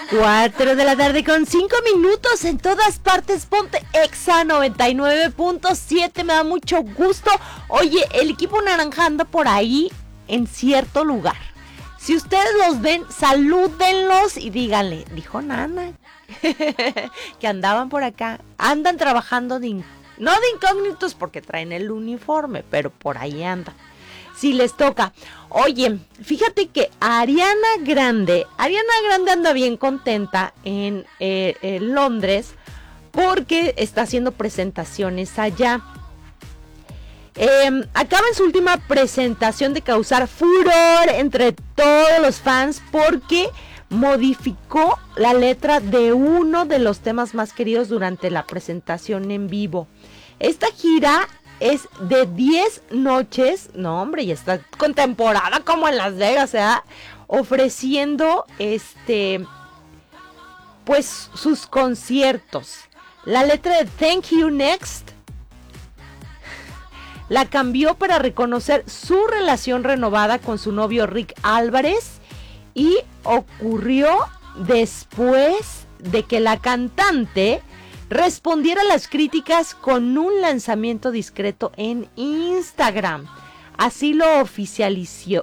4 de la tarde con 5 minutos en todas partes. Ponte Exa 99.7. Me da mucho gusto. Oye, el equipo naranja anda por ahí en cierto lugar. Si ustedes los ven, salúdenlos y díganle, dijo Nana, que andaban por acá. Andan trabajando no de incógnitos porque traen el uniforme, pero por ahí andan. Si les toca. Oye, fíjate que Ariana Grande anda bien contenta en Londres porque está haciendo presentaciones allá. Acaba en su última presentación de causar furor entre todos los fans porque modificó la letra de uno de los temas más queridos durante la presentación en vivo. Esta gira es de 10 noches, no hombre, y está con temporada como en Las Vegas, ofreciendo pues sus conciertos. La letra de Thank You Next la cambió para reconocer su relación renovada con su novio Rick Álvarez y ocurrió después de que la cantante respondiera a las críticas con un lanzamiento discreto en Instagram. Así lo oficializó.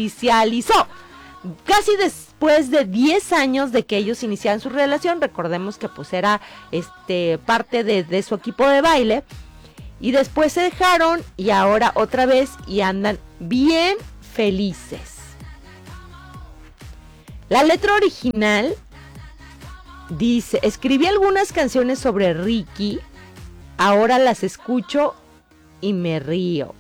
Casi después de 10 años de que ellos iniciaran su relación. Recordemos que pues era parte de su equipo de baile. Y después se dejaron y ahora otra vez y andan bien felices. La letra original dice, escribí algunas canciones sobre Ricky, ahora las escucho y me río.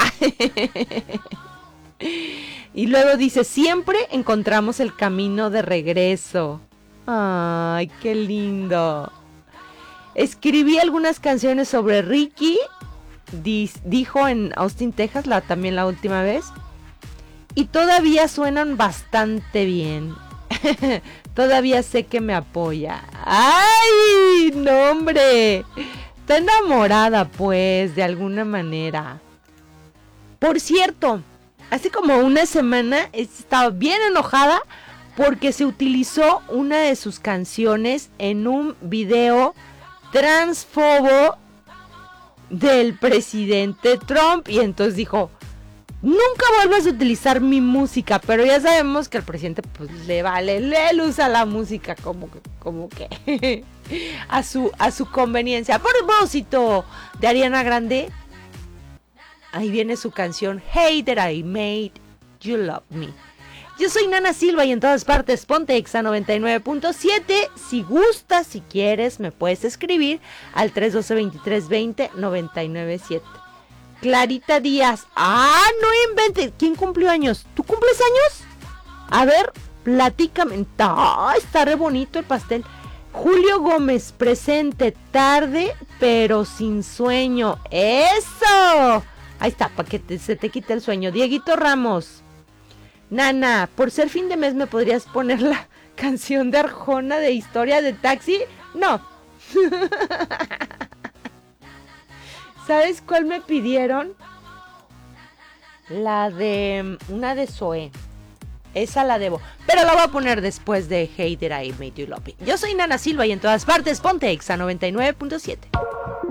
Y luego dice, siempre encontramos el camino de regreso. Ay, qué lindo. Escribí algunas canciones sobre Ricky, dijo en Austin, Texas, también la última vez. Y todavía suenan bastante bien. Todavía sé que me apoya. ¡Ay! ¡No, hombre! Está enamorada, pues, de alguna manera. Por cierto, hace como una semana estaba bien enojada porque se utilizó una de sus canciones en un video transfobo del presidente Trump. Y entonces dijo, nunca vuelvas a utilizar mi música, pero ya sabemos que al presidente pues le vale, él usa la música como que a su conveniencia. A propósito de Ariana Grande, ahí viene su canción Hey That I Made You Love Me. Yo soy Nana Silva y en todas partes ponte Exa 99.7. Si gustas, si quieres, me puedes escribir al 312-2320-997. Clarita Díaz. No inventes. ¿Quién cumplió años? ¿Tú cumples años? A ver, platícame. Está re bonito el pastel. Julio Gómez, presente, tarde, pero sin sueño. ¡Eso! Ahí está, para que se te quite el sueño. Dieguito Ramos. Nana, por ser fin de mes, ¿me podrías poner la canción de Arjona de Historia de Taxi? No. ¿Sabes cuál me pidieron? La de una de Zoé. Esa la debo, pero la voy a poner después de Hey That I Made You Love Me. Yo soy Nana Silva y en todas partes ponte Exa 99.7.